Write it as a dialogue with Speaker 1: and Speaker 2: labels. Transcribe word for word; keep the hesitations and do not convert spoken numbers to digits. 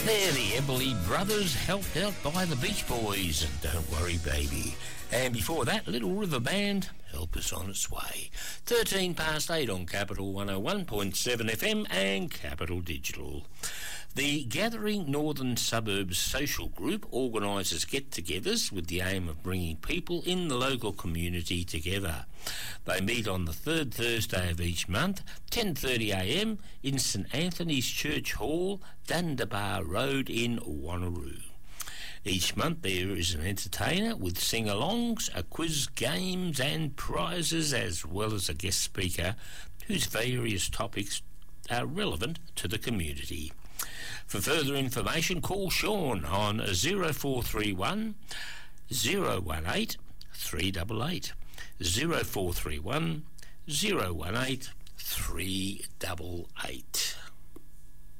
Speaker 1: They're the Everly Brothers, helped out by the Beach Boys and Don't Worry Baby. And before that, Little River Band, Help Us On Its Way. thirteen past eight on Capital one oh one point seven F M and Capital Digital. The Gathering Northern Suburbs Social Group organises get-togethers with the aim of bringing people in the local community together. They meet on the third Thursday of each month, ten thirty a m in St Anthony's Church Hall, Dundabar Road in Wanneroo. Each month there is an entertainer with sing-alongs, a quiz, games and prizes, as well as a guest speaker whose various topics are relevant to the community. For further information, call Sean on zero four three one, zero one eight, three eight eight, zero four three one, zero one eight, three eight eight.